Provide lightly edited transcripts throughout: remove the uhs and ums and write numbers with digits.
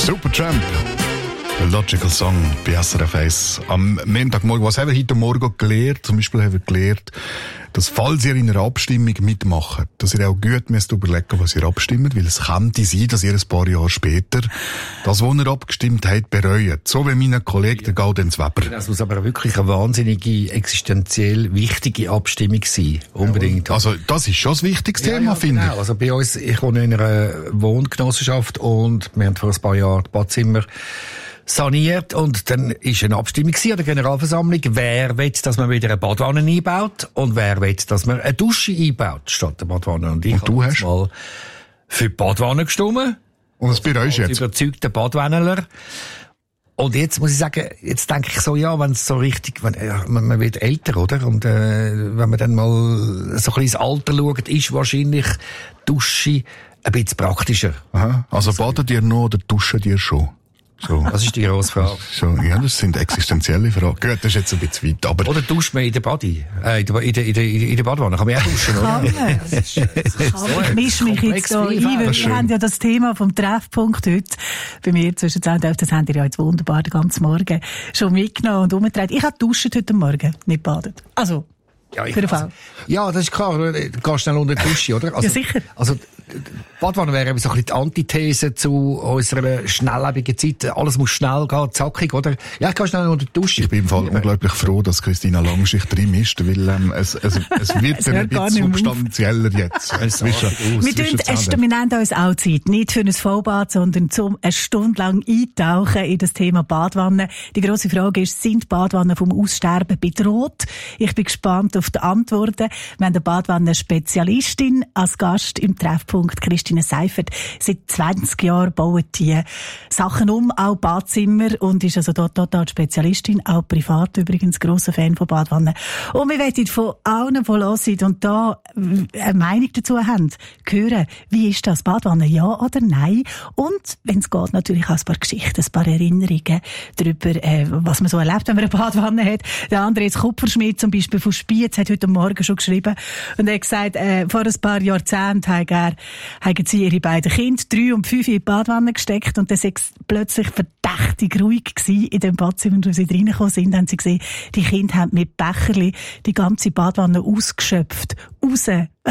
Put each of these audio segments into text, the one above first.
Supertramp. Logical Song bei SRF 1. Am Montagmorgen, was haben wir heute Morgen gelernt? Zum Beispiel haben wir gelernt, dass, falls ihr in einer Abstimmung mitmacht, dass ihr auch gut müsst überlegen, was ihr abstimmt, weil es könnte sein, dass ihr ein paar Jahre später das, was ihr abgestimmt habt, bereut. So wie mein Kollege, der Gaudenz Weber. Das muss aber wirklich eine wahnsinnige, existenziell wichtige Abstimmung sein. Unbedingt. Ja, also, das ist schon ein wichtiges Thema, finde ich. Also bei uns, ich wohne in einer Wohngenossenschaft und wir haben vor ein paar Jahren das Badzimmer saniert und dann ist eine Abstimmung an der Generalversammlung, wer will, dass man wieder eine Badwanne einbaut und wer will, dass man eine Dusche einbaut statt der Badwanne. Und du hast mal für die Badwanne gestimmt. Und das bereust du jetzt? Überzeugter Badwanneler. Und jetzt muss ich sagen, jetzt denke ich so, ja, wenn es so richtig, man wird älter, oder? Und wenn man dann mal so ein bisschen ins Alter schaut, ist wahrscheinlich Dusche ein bisschen praktischer. Aha. Also badet ihr noch oder duschen ihr schon? So. Das ist die grosse Frage. So, ja, das sind existenzielle Fragen. Gut, das ist jetzt ein bisschen weit, aber... Oder duscht man in der Body? In der Badwanne? Kann man auch duschen, oder? Ich mische mich jetzt so ein, weil wir haben ja das Thema vom Treffpunkt heute bei mir zwischen 10 und 11. Das habt ihr ja jetzt wunderbar den ganzen Morgen schon mitgenommen und umgedreht. Ich habe duschen heute Morgen, nicht badet. Also, ja, für den Fall. Ja, das ist klar. Du gehst schnell unter die Dusche, oder? Also, ja, sicher. Also, Badwanne wäre eben so ein bisschen die Antithese zu unserer schnelllebigen Zeit. Alles muss schnell gehen, zackig, oder? Ja, ich gehe schnell unter die Dusche. Ich bin im Fall unglaublich froh, dass Christina Langschicht drin ist, weil es wird ein bisschen substanzieller jetzt. Wir nehmen uns auch Zeit. Nicht für ein Vollbad, sondern zum eine Stunde lang eintauchen in das Thema Badwanne. Die grosse Frage ist, sind Badwannen vom Aussterben bedroht? Ich bin gespannt auf die Antworten. Wir haben eine Badwannen-Spezialistin als Gast im Treffpunkt, Christine Seifert. Seit 20 Jahren bauen die Sachen um, auch Badzimmer, und ist also dort total Spezialistin, auch privat übrigens, grosser Fan von Badwannen. Und wir wollen von allen, die hören sind und da eine Meinung dazu haben, hören, wie ist das, Badwanne, ja oder nein? Und, wenn es geht, natürlich auch ein paar Geschichten, ein paar Erinnerungen darüber, was man so erlebt, wenn man eine Badwanne hat. Der Andreas Kupferschmidt zum Beispiel von Spiez hat heute Morgen schon geschrieben und er hat gesagt, vor ein paar Jahrzehnten haben sie ihre beiden Kinder, 3 und 5, in die Badwanne gesteckt und dann war es plötzlich verdächtig ruhig gewesen in dem Badzimmer, wo sie reingekommen sind, haben sie gesehen, die Kinder haben mit Becherli die ganze Badwanne ausgeschöpft, raus,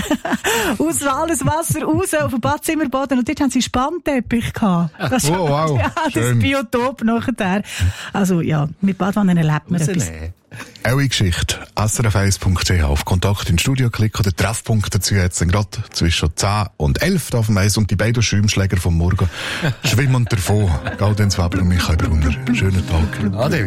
alles Wasser raus auf dem Badzimmerboden, und dort haben sie Spannteppich gehabt. Das wow. Ja, das Biotop nachher. Also ja, mit Badwannen erlebt man etwas. Eure Geschichte, srf1.ch, auf Kontakt ins Studio klicken, oder Treffpunkt dazu jetzt gerade zwischen 10 und 11 auf dem Eis, und die beiden Schwimmschläger vom Morgen schwimmen davon. Gaudenz Weber und Michael Brunner. Schönen Tag. Ade.